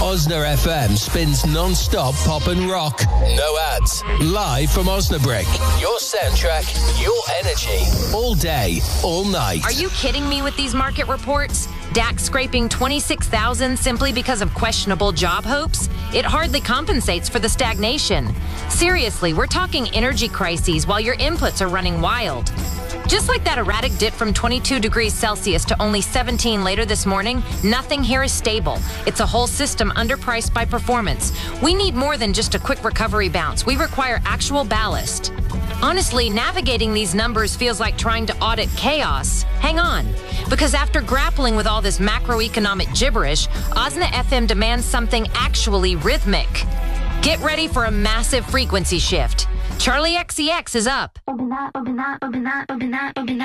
Osna FM spins non-stop pop and rock. No ads. Live from Osnabrück. Your soundtrack, your energy. All day, all night. Are you kidding me with these market reports? DAX scraping 26,000 simply because of questionable job hopes? It hardly compensates for the stagnation. Seriously, we're talking energy crises while your inputs are running wild. Just like that erratic dip from 22 degrees Celsius to only 17 later this morning, nothing here is stable. It's a whole system underpriced by performance. We need more than just a quick recovery bounce. We require actual ballast. Honestly, navigating these numbers feels like trying to audit chaos. Hang on, because after grappling with all this macroeconomic gibberish, Osna FM demands something actually rhythmic. Get ready for a massive frequency shift. Charlie XCX is up.